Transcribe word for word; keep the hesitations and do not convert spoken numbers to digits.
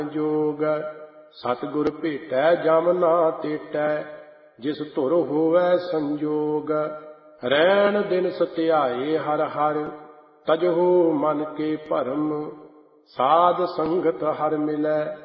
ਜੋਗ। ਸਤਿਗੁਰ ਭੇਟੈ ਜਮ ਨਾ ਤੇਟੈ, ਜਿਸ ਧੁਰ ਹੋਵੈ ਸੰਜੋਗ। ਰੈਣ ਦਿਨ ਸਤਿਆਏ ਹਰਿ ਹਰਿ, ਤਜਹੁ ਮਨ ਕੇ ਭਰਮ। ਸਾਧ ਸੰਗਤ ਹਰਿ ਮਿਲੈ